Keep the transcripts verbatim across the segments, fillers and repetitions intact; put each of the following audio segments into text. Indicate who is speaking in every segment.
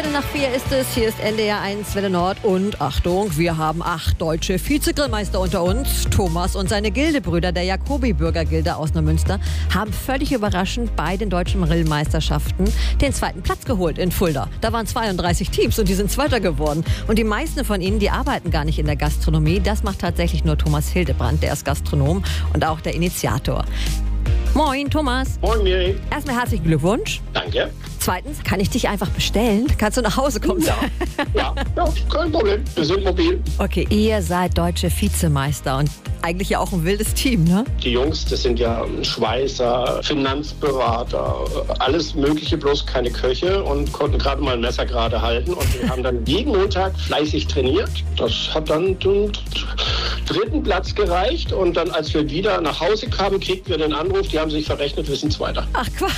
Speaker 1: Viertel nach vier ist es. Hier ist N D R eins Welle Nord. Und Achtung, wir haben acht deutsche Vizegrillmeister unter uns. Thomas und seine Gildebrüder der Jacobi-Bürgergilde aus Neumünster haben völlig überraschend bei den deutschen Grillmeisterschaften den zweiten Platz geholt in Fulda. Da waren zweiunddreißig Teams und die sind Zweiter geworden. Und die meisten von ihnen, die arbeiten gar nicht in der Gastronomie. Das macht tatsächlich nur Thomas Hildebrand, der ist Gastronom und auch der Initiator. Moin, Thomas.
Speaker 2: Moin, Miri.
Speaker 1: Erstmal herzlichen Glückwunsch.
Speaker 2: Danke.
Speaker 1: Zweitens, kann ich dich einfach bestellen? Kannst du nach Hause kommen?
Speaker 2: Ja, ja, ja, kein Problem. Wir sind mobil.
Speaker 1: Okay, ihr seid deutsche Vizemeister und eigentlich ja auch ein wildes Team, ne?
Speaker 2: Die Jungs, das sind ja Schweißer, Finanzberater, alles Mögliche, bloß keine Köche und konnten gerade mal ein Messer gerade halten. Und wir haben dann jeden Montag fleißig trainiert. Das hat dann den dritten Platz gereicht. Und dann, als wir wieder nach Hause kamen, kriegten wir den Anruf, die haben sich verrechnet, wir sind Zweiter.
Speaker 1: Ach, Quatsch.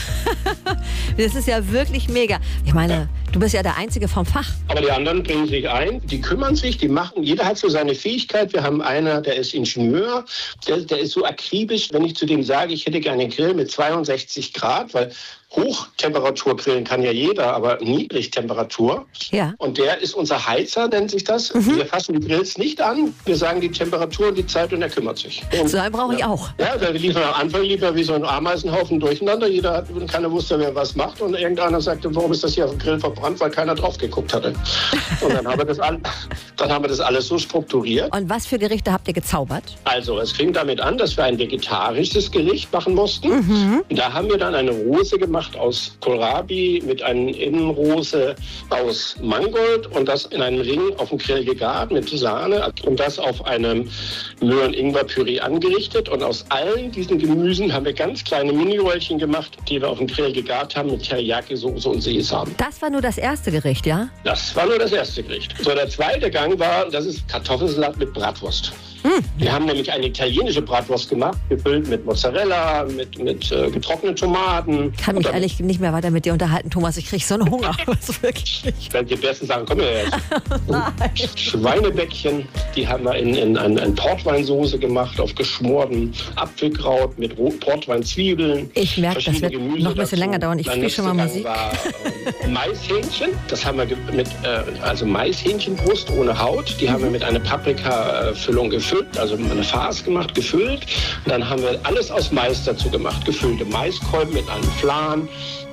Speaker 1: Das ist ja wirklich mega. Ich meine, ja. Du bist ja der Einzige vom Fach.
Speaker 2: Aber die anderen bringen sich ein, die kümmern sich, die machen, jeder hat so seine Fähigkeit. Wir haben einer, der ist Ingenieur, der, der ist so akribisch, wenn ich zu dem sage, ich hätte gerne einen Grill mit zweiundsechzig Grad, weil Hochtemperatur grillen kann ja jeder, aber Niedrigtemperatur.
Speaker 1: Ja.
Speaker 2: Und der ist unser Heizer, nennt sich das.
Speaker 1: Mhm.
Speaker 2: Wir fassen die Grills nicht an. Wir sagen die Temperatur und die Zeit und er kümmert sich. Und,
Speaker 1: so einen brauche ich
Speaker 2: ja,
Speaker 1: auch.
Speaker 2: Ja, wir liefern am Anfang lieber wie so ein Ameisenhaufen durcheinander. Jeder hat, keiner wusste, wer was macht. Und irgendeiner sagte, warum ist das hier auf dem Grill verbrannt, weil keiner drauf geguckt hatte. Und dann haben wir das, all, dann haben wir das alles so strukturiert.
Speaker 1: Und was für Gerichte habt ihr gezaubert?
Speaker 2: Also, es fing damit an, dass wir ein vegetarisches Gericht machen mussten.
Speaker 1: Mhm.
Speaker 2: Da haben wir dann eine Rose gemacht aus Kohlrabi mit einer Innenrose aus Mangold und das in einem Ring auf dem Grill gegart mit Sahne und das auf einem Möhren-Ingwer-Püree angerichtet. Und aus allen diesen Gemüsen haben wir ganz kleine Mini-Röllchen gemacht, die wir auf dem Grill gegart haben mit Teriyaki-Soße und Sesam.
Speaker 1: Das war nur das erste Gericht, ja?
Speaker 2: Das war nur das erste Gericht. So, der zweite Gang war, das ist Kartoffelsalat mit Bratwurst. Hm. Wir haben nämlich eine italienische Bratwurst gemacht, gefüllt mit Mozzarella, mit, mit äh, getrockneten Tomaten.
Speaker 1: Ich kann mich ehrlich nicht mehr weiter mit dir unterhalten, Thomas. Ich kriege so einen Hunger. Also wirklich.
Speaker 2: Ich werde die besten Sachen kommen ja jetzt. Schweinebäckchen, die haben wir in, in, in, in Portweinsoße gemacht, auf geschmorten Apfelkraut mit Portweinzwiebeln.
Speaker 1: Ich merke, das wird
Speaker 2: Gemüse
Speaker 1: noch ein bisschen
Speaker 2: dazu.
Speaker 1: länger dauern. Ich spiele schon mal Musik.
Speaker 2: War, äh, Maishähnchen, das haben wir mit, äh, also Maishähnchenbrust ohne Haut. Die mhm. haben wir mit einer Paprika-Füllung gefüllt. Also eine Farce gemacht, gefüllt. Und dann haben wir alles aus Mais dazu gemacht. Gefüllte Maiskolben mit einem Flan,